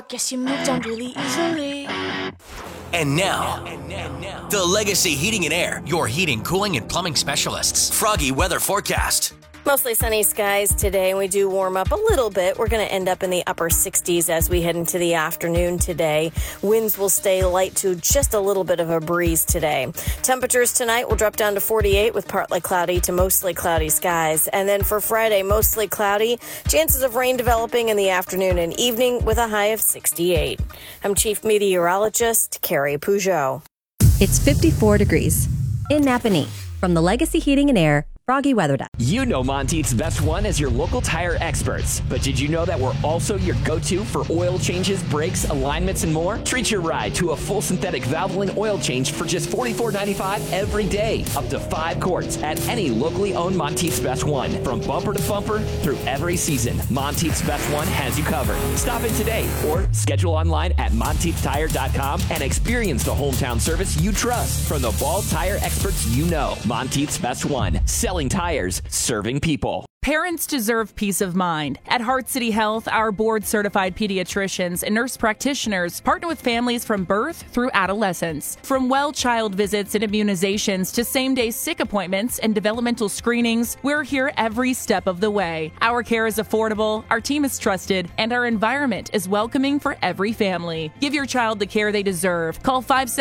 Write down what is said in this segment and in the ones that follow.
guess you moved on really easily. And now, the Legacy Heating and Air, your heating, cooling, and plumbing specialists. Froggy weather forecast. Mostly sunny skies today, and we do warm up a little bit. We're going to end up in the upper 60s as we head into the afternoon today. Winds will stay light to just a little bit of a breeze today. Temperatures tonight will drop down to 48 with partly cloudy to mostly cloudy skies. And then for Friday, mostly cloudy. Chances of rain developing in the afternoon and evening with a high of 68. I'm Chief Meteorologist Carrie Peugeot. It's 54 degrees in Napanee. From the Legacy Heating and Air Froggy Weather Desk. You know Monteith's Best One as your local tire experts. But did you know that we're also your go-to for oil changes, brakes, alignments, and more? Treat your ride to a full synthetic Valvoline oil change for just $44.95 every day. Up to 5 quarts at any locally owned Monteith's Best One. From bumper to bumper through every season, Monteith's Best One has you covered. Stop in today or schedule online at MonteithTire.com and experience the hometown service you trust from the Ball tire experts you know. Monteith's Best One. Selling tires, serving people. Parents deserve peace of mind. At Heart City Health, our board-certified pediatricians and nurse practitioners partner with families from birth through adolescence. From well child visits and immunizations to same-day sick appointments and developmental screenings, we're here every step of the way. Our care is affordable, our team is trusted, and our environment is welcoming for every family. Give your child the care they deserve. Call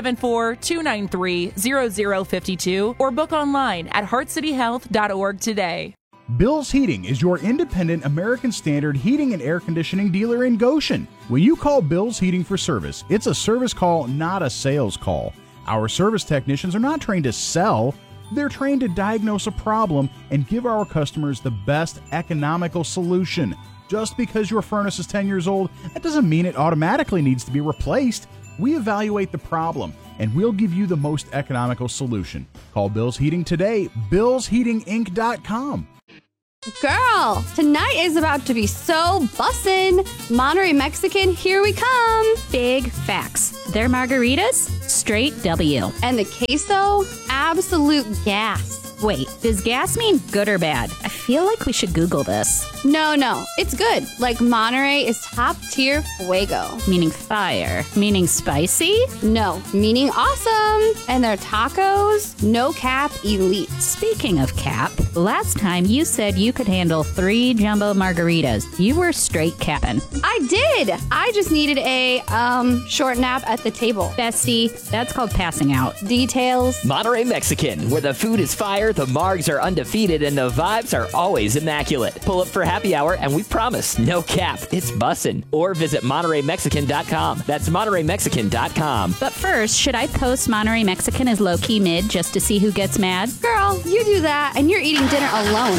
574-293-0052 or book online at heartcityhealth.org today. Bill's Heating is your independent American Standard heating and air conditioning dealer in Goshen. When you call Bill's Heating for service, it's a service call, not a sales call. Our service technicians are not trained to sell. They're trained to diagnose a problem and give our customers the best economical solution. Just because your furnace is 10 years old, that doesn't mean it automatically needs to be replaced. We evaluate the problem, and we'll give you the most economical solution. Call Bill's Heating today, billsheatinginc.com. Girl, tonight is about to be so bussin'. Monterey Mexican, here we come. Big facts. Their margaritas, straight W. And the queso, absolute gas. Wait, does gas mean good or bad? I feel like we should Google this. No, it's good. Like Monterey is top tier fuego. Meaning fire. Meaning spicy? No, meaning awesome. And their tacos, no cap elite. Speaking of cap, last time you said you could handle 3 jumbo margaritas. You were straight capping. I did. I just needed a, short nap at the table. Bestie, that's called passing out. Details. Monterey Mexican, where the food is fire, the margs are undefeated, and the vibes are always immaculate. Pull up for happy hour, and we promise, no cap, it's bussin'. Or visit MontereyMexican.com. That's MontereyMexican.com. But first, should I post Monterey Mexican as low-key mid just to see who gets mad? Girl, you do that, and you're eating dinner alone.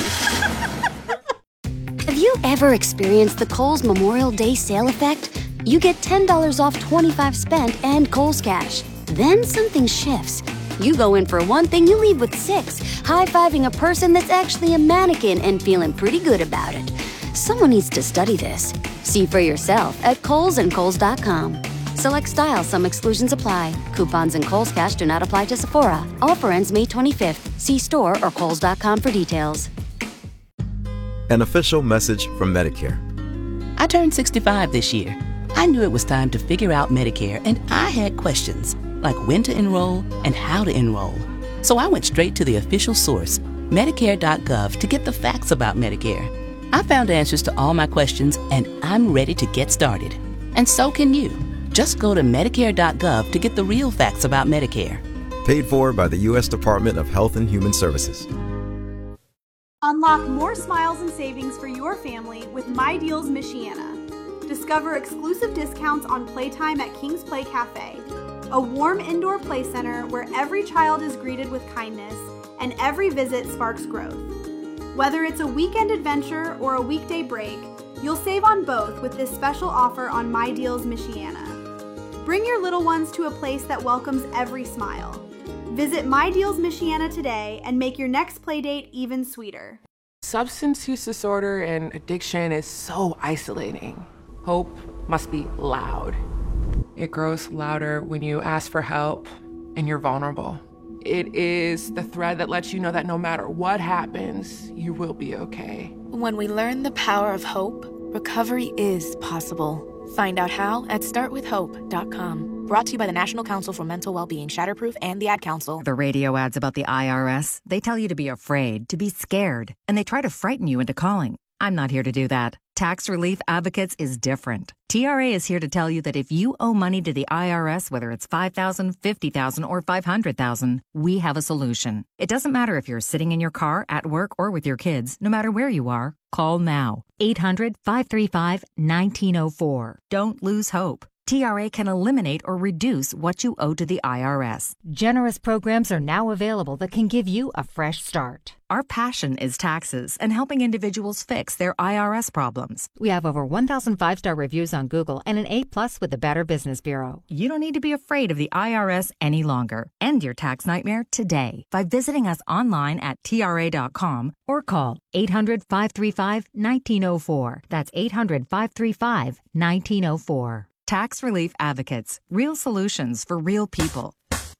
Have you ever experienced the Kohl's Memorial Day sale effect? You get $10 off 25 spent and Kohl's Cash. Then something shifts. You go in for one thing, you leave with 6, high-fiving a person that's actually a mannequin and feeling pretty good about it. Someone needs to study this. See for yourself at Kohl's and Kohl's.com. Select style, some exclusions apply. Coupons and Kohl's Cash do not apply to Sephora. Offer ends May 25th. See store or Kohl's.com for details. An official message from Medicare. I turned 65 this year. I knew it was time to figure out Medicare, and I had questions, like when to enroll and how to enroll. So I went straight to the official source, Medicare.gov, to get the facts about Medicare. I found answers to all my questions, and I'm ready to get started. And so can you. Just go to Medicare.gov to get the real facts about Medicare. Paid for by the U.S. Department of Health and Human Services. Unlock more smiles and savings for your family with My Deals Michiana. Discover exclusive discounts on playtime at King's Play Cafe, a warm indoor play center where every child is greeted with kindness and every visit sparks growth. Whether it's a weekend adventure or a weekday break, you'll save on both with this special offer on My Deals Michiana. Bring your little ones to a place that welcomes every smile. Visit My Deals Michiana today and make your next playdate even sweeter. Substance use disorder and addiction is so isolating. Hope must be loud. It grows louder when you ask for help and you're vulnerable. It is the thread that lets you know that no matter what happens, you will be okay. When we learn the power of hope, recovery is possible. Find out how at startwithhope.com. Brought to you by the National Council for Mental Wellbeing, Shatterproof, and the Ad Council. The radio ads about the IRS, they tell you to be afraid, to be scared, and they try to frighten you into calling. I'm not here to do that. Tax Relief Advocates is different. TRA is here to tell you that if you owe money to the IRS, whether it's $5,000, $50,000, or $500,000, we have a solution. It doesn't matter if you're sitting in your car, at work, or with your kids. No matter where you are, call now. 800-535-1904. Don't lose hope. TRA can eliminate or reduce what you owe to the IRS. Generous programs are now available that can give you a fresh start. Our passion is taxes and helping individuals fix their IRS problems. We have over 1,000 5-star reviews on Google and an A+ with the Better Business Bureau. You don't need to be afraid of the IRS any longer. End your tax nightmare today by visiting us online at TRA.com or call 800-535-1904. That's 800-535-1904. Tax Relief Advocates. Real solutions for real people.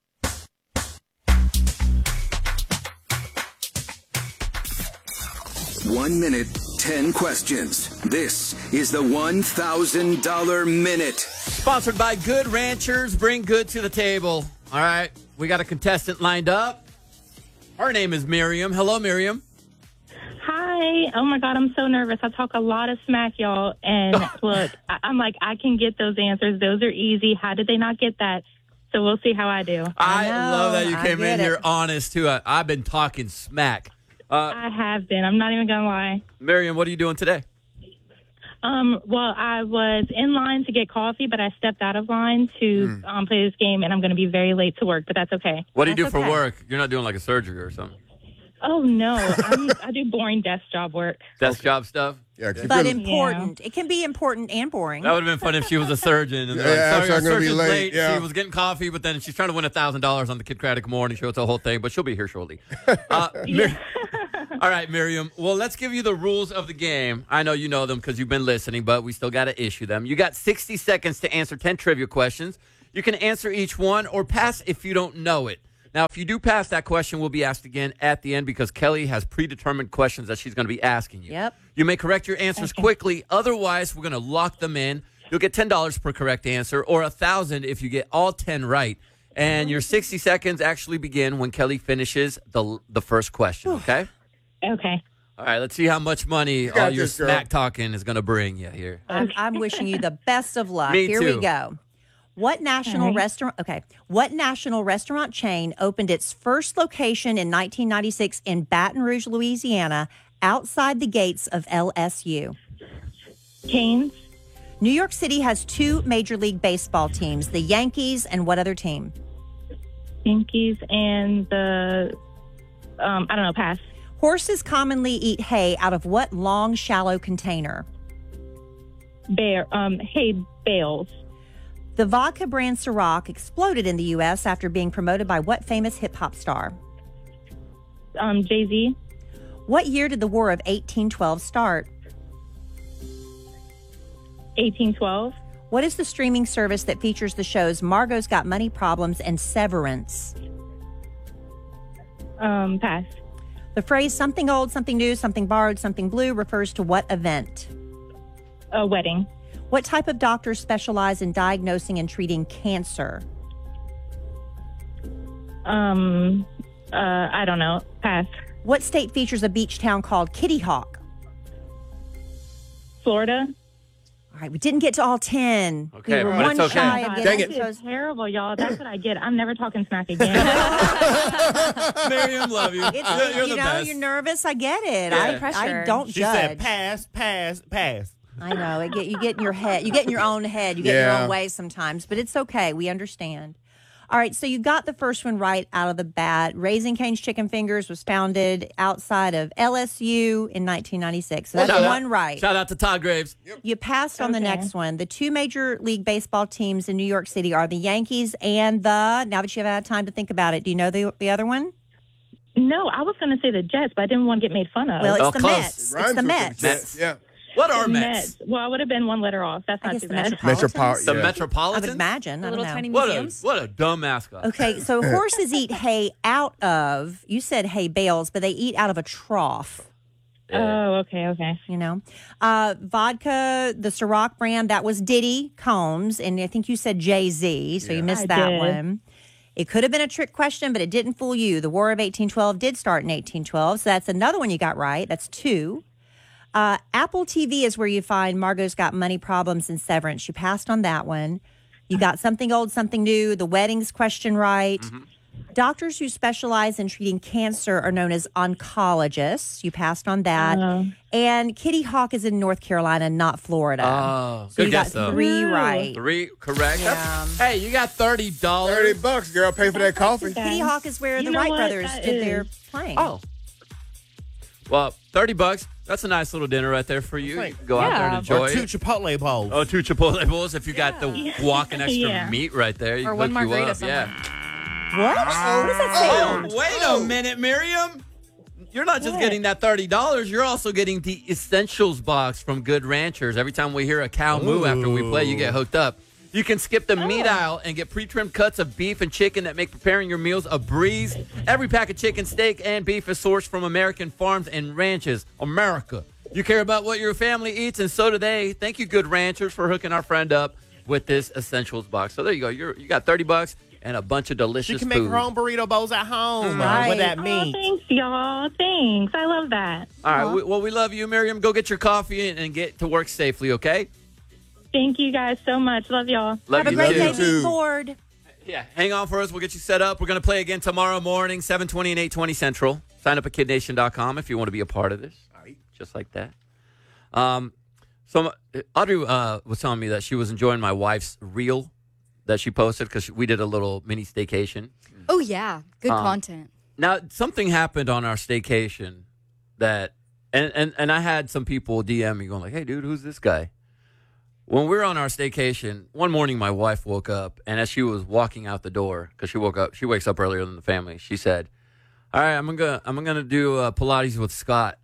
One minute, 10 questions. This is the $1,000 Minute. Sponsored by Good Ranchers. Bring good to the table. All right. We got a contestant lined up. Her name is Miriam. Hello, Miriam. Hi. Oh, my God. I'm so nervous. I talk a lot of smack, y'all. And look, I'm like, I can get those answers. Those are easy. How did they not get that? So we'll see how I do. I love that you came in here honest, too. I've been talking smack. I have been. I'm not even going to lie. Miriam, what are you doing today? Well, I was in line to get coffee, but I stepped out of line to play this game, and I'm going to be very late to work, but that's okay. What do you do for work? You're not doing like a surgery or something? Oh, no. I do boring desk job work. Desk job stuff? Yeah, but important. Yeah. It can be important and boring. That would have been fun if she was a surgeon. And sorry, our I'm gonna be surgeon's late. Yeah. She was getting coffee, but then she's trying to win $1,000 on the Kid Craddock Morning Show. It's a whole thing, but she'll be here shortly. All right, Miriam. Well, let's give you the rules of the game. I know you know them because you've been listening, but we still got to issue them. You got 60 seconds to answer 10 trivia questions. You can answer each one or pass if you don't know it. Now, if you do pass that question, we'll be asked again at the end because Kelly has predetermined questions that she's going to be asking you. Yep. You may correct your answers quickly. Otherwise, we're going to lock them in. You'll get $10 per correct answer or $1,000 if you get all 10 right. And your 60 seconds actually begin when Kelly finishes the first question, okay? Okay. All right, let's see how much money all your smack talking is going to bring you here. I'm wishing you the best of luck. Me Here too. we go. What national restaurant chain opened its first location in 1996 in Baton Rouge, Louisiana, outside the gates of LSU? Cane's. New York City has 2 Major League Baseball teams, the Yankees and what other team? Yankees and the, I don't know, pass. Horses commonly eat hay out of what long, shallow container? Hay bales. The vodka brand Ciroc exploded in the U.S. after being promoted by what famous hip-hop star? Jay-Z. What year did the War of 1812 start? 1812. What is the streaming service that features the shows Margot's Got Money Problems and Severance? Pass. The phrase something old, something new, something borrowed, something blue refers to what event? A wedding. What type of doctors specialize in diagnosing and treating cancer? I don't know. Pass. What state features a beach town called Kitty Hawk? Florida. All right, we didn't get to all 10. Okay, we were but one it's okay. shy of Dang getting it. This is terrible, y'all. That's what I get. I'm never talking smack again. Miriam, love you. You're the best. You're nervous. I get it. Yeah. I don't She judge. said pass. I know. You get in your head. You get in your own head. You get in your own way sometimes, but it's okay. We understand. All right, so you got the first one right out of the bat. Raising Cane's Chicken Fingers was founded outside of LSU in 1996. So that's one right. Shout out to Todd Graves. Yep. You passed on the next one. The 2 Major League Baseball teams in New York City are the Yankees and now that you've had time to think about it, do you know the other one? No, I was going to say the Jets, but I didn't want to get made fun of. Well, it's the Mets. It's the Mets. Yeah. What are Mets? Well, I would have been one letter off. That's not too bad. The Metropolitans? I would imagine. I don't know. tiny What a dumb mascot. Okay, so horses eat hay out of, you said hay bales, but they eat out of a trough. Oh, okay. You know, vodka, the Ciroc brand, that was Diddy Combs, and I think you said Jay-Z, so you missed that one. It could have been a trick question, but it didn't fool you. The War of 1812 did start in 1812, so that's another one you got right. That's 2. Apple TV is where you find Margot's Got Money Problems and Severance. You passed on that one. You got Something Old, Something New, the weddings question right. Doctors who specialize in treating cancer are known as oncologists. You passed on that. And Kitty Hawk is in North Carolina, not Florida. Oh, so good you guess, got though. 3 right. 3 correct. Yeah. Hey, you got $30. $30, girl. Pay for that coffee. Kitty Hawk is where You the know Wright what? brothers That did is- their playing. Oh. Well, $30. That's a nice little dinner right there for you. You can go out there and enjoy Or 2 it. Chipotle bowls. Oh, 2 Chipotle bowls if you got the walking extra meat right there. You Or can one hook you margarita up. somewhere. Yeah. What? What does that sound? Oh, wait a minute, Miriam. You're not just getting that $30. You're also getting the Essentials box from Good Ranchers. Every time we hear a cow moo after we play, you get hooked up. You can skip the meat aisle and get pre-trimmed cuts of beef and chicken that make preparing your meals a breeze. Every pack of chicken, steak, and beef is sourced from American farms and ranches. America. You care about what your family eats, and so do they. Thank you, Good Ranchers, for hooking our friend up with this Essentials box. So there you go. You got $30 and a bunch of delicious She can make food. her own burrito bowls at home Right. with that Oh, meat. thanks, y'all. Thanks. I love that. All right. We love you, Miriam. Go get your coffee and get to work safely, okay? Thank you guys so much. Love y'all. Love Have a you great too. day. Be bored. Yeah, hang on for us. We'll get you set up. We're going to play again tomorrow morning, 7:20 and 8:20 Central. Sign up at kidnation.com if you want to be a part of this. All right. Just like that. So Audrey was telling me that she was enjoying my wife's reel that she posted because we did a little mini staycation. Oh, yeah. Good content. Now, something happened on our staycation that, and I had some people DM me going like, hey, dude, who's this guy? When we were on our staycation, one morning my wife woke up, and as she was walking out the door, because she wakes up earlier than the family, she said, all right, I'm gonna do Pilates with Scott.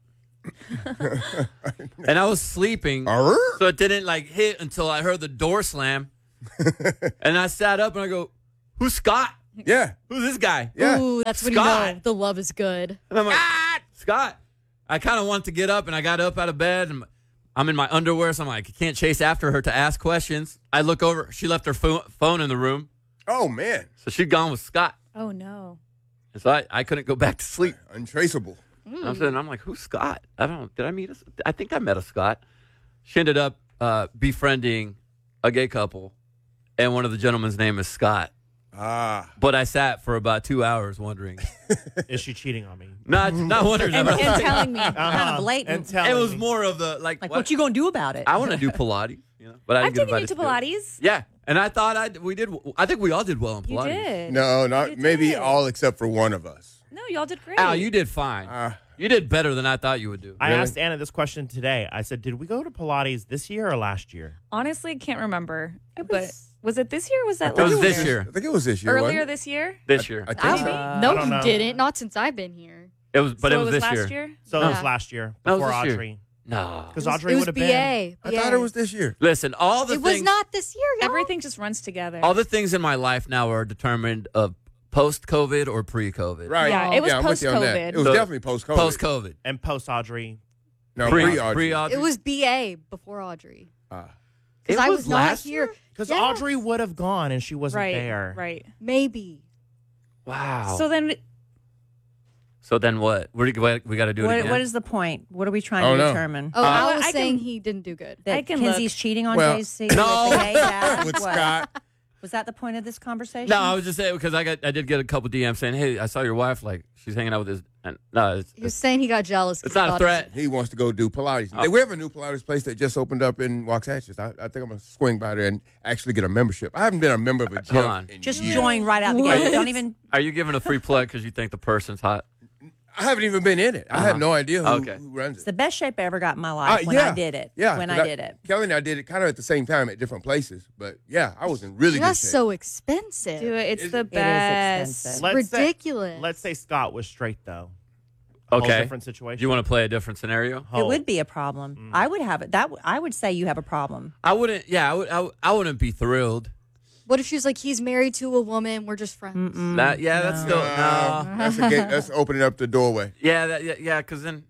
And I was sleeping, so it didn't like hit until I heard the door slam. And I sat up and I go, who's Scott? Yeah. Who's this guy? Yeah. Ooh, that's when you Scott. know the love is good. And I'm like, Scott. I kind of wanted to get up, and I got up out of bed, and I'm in my underwear, so I'm like, I can't chase after her to ask questions. I look over. She left her phone in the room. Oh, man. So she'd gone with Scott. Oh, no. And so I couldn't go back to sleep. Untraceable. I'm like, who's Scott? Did I meet I think I met a Scott. She ended up befriending a gay couple, and one of the gentlemen's name is Scott. But I sat for about 2 hours wondering, is she cheating on me? Not wondering. And about telling me, kind of blatant. It was more of the like what you gonna do about it? I want to do Pilates, but I I've didn't taken get you to invited Pilates. Yeah, and I thought I think we all did well in You Pilates. did. No, not maybe all except for one of us. No, y'all did great. Al, you did fine. You did better than I thought you would do. I asked Anna this question today. I said, did we go to Pilates this year or last year? Honestly, can't remember. But was it this year or was that It was last this year? year. I think it was this year. Earlier wasn't it? this year? This year. I think so. No, I don't you know. didn't. Not since I've been here. It was, but So it was this last year. So it Yeah. was last year That was before this year. Audrey. No, Because It was- Audrey it was would have BA. been. I thought it was this year. Listen, all the It was things, not this year, y'all. Everything just runs together. all the things in my life now are determined of post-COVID or pre-COVID. Right. Yeah, it was I'm with you on that. post-COVID. It was So, definitely post-COVID. Post-COVID. And post Audrey. No, Pre-Audrey. pre-Audrey. It was BA before Audrey. It Because I was was not last here. Because Yes. Audrey would have gone and she wasn't Right, there. right. Maybe. Wow. So then, So then what? We got to do it again? What is the point? What are we trying Oh, to no. determine? oh, I was I saying can- he didn't do good. That I can Kenzie's look. cheating on Well, JC? No. With the gay dash? With What? Scott. Was that the point of this conversation? No, I was just saying because I did get a couple DMs saying, "Hey, I saw your wife. Like she's hanging out with his." And no, He was saying he got jealous. 'cause it's not he a thought threat. He wants to go do Pilates. Oh. We have a new Pilates place that just opened up in Waxahachie. I think I'm going to swing by there and actually get a membership. I haven't been a member of a gym. Hold on. in Just years. join right out the gate. Don't even. Are you giving a free plug because you think the person's hot? I haven't even been in it. I have no idea who, Okay. who runs It's it. the best shape I ever got in my life when I did it. Yeah. When 'cause I did it. Kelly and I did it kind of at the same time at different places. But yeah, I was in really That's good shape. so expensive. Do it. It's Is the it? It is best. expensive. Ridiculous. Let's say Scott was straight, though. Whole Okay. different situation. Do you want to play a different scenario? It would be a problem. I would have it. I would say you have a problem. I wouldn't. Yeah, I wouldn't be thrilled. What if she's like, he's married to a woman, we're just friends? That's still no. That's opening up the doorway. Yeah, because then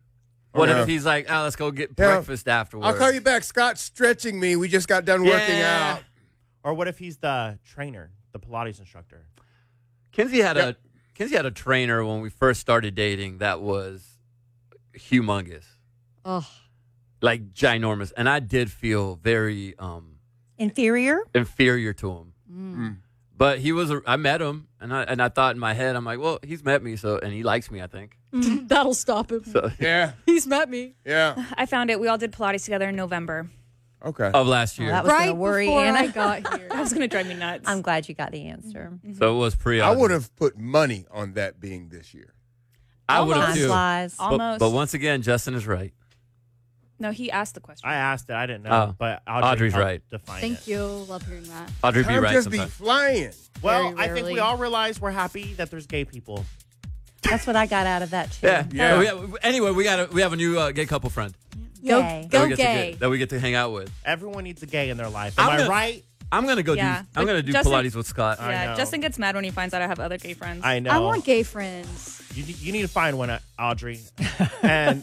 What Yeah. if he's like, let's go get breakfast afterwards? I'll call you back. Scott's stretching me. We just got done working out. Or what if he's the trainer, the Pilates instructor? Kinsey had a trainer when we first started dating that was humongous. Oh. Like ginormous. And I did feel very Inferior? inferior to him. But I met him and I thought in my head, I'm like, well, he's met me, and he likes me, I think. That'll stop him. So, yeah. He's met me. Yeah. I found it. We all did Pilates together in November. Okay. Of last year. That was going to Right worry before Anna. I got here. That was going to drive me nuts. I'm glad you got the answer. So it was I would have put money on that being this year. I would have Almost. too. Lies. Almost. But once again, Justin is right. No, he asked the question. I asked it. I didn't know. Oh, but Audrey's helped right. Define Thank it. you. Love hearing that. Audrey be I'm right just be sometimes. flying. Well, Very I think we rarely. all realize we're happy that there's gay people. That's what I got out of that, too. Yeah. Anyway, we have a new gay couple friend. Yay. Go that gay. That we get to hang out with. Everyone needs a gay in their life. Am I right? I'm gonna go Yeah. I'm gonna do Justin- Pilates with Scott. I Yeah, know. Justin gets mad when he finds out I have other gay friends. I know. I want gay friends. You need to find one, Audrey. And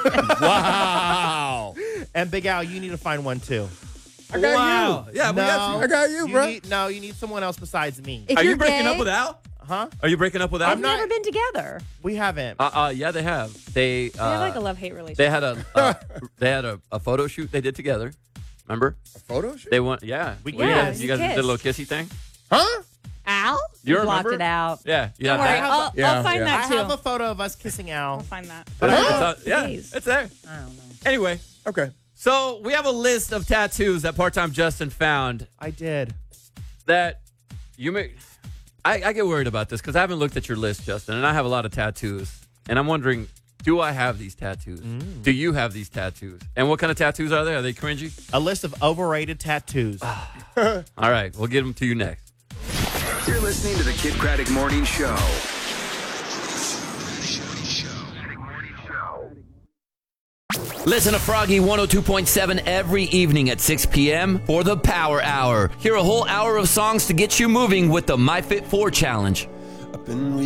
Wow. and Big Al, you need to find one too. I got Wow. you. Yeah, we got you. I got you, bro. You need someone else besides me. If Are you're you breaking gay, up with Al? Huh? Are you breaking up with Al? I've never been together. We haven't. Yeah, they have. They They have like a love-hate relationship. they had a photo shoot they did together. Remember? A photo shoot? They went. Yeah. We You kissed. guys, you guys We did a little kissy thing. Huh? Al? You blocked remember? it out. Yeah. You Don't have worry, that? I'll find I that too. have a photo of us kissing Al. I'll find that. Yeah, Please. it's there. I don't know. Anyway, Okay. so we have a list of tattoos that part-time Justin found I did. that you may. I get worried about this because I haven't looked at your list, Justin, and I have a lot of tattoos, and I'm wondering, do I have these tattoos? Do you have these tattoos? And what kind of tattoos are they? Are they cringy? A list of overrated tattoos. All right, we'll get them to you next. You're listening to the Kid Craddock Morning Show. Listen to Froggy 102.7 every evening at 6 p.m. for the Power Hour. Hear a whole hour of songs to get you moving with the MyFit4 Challenge. I've been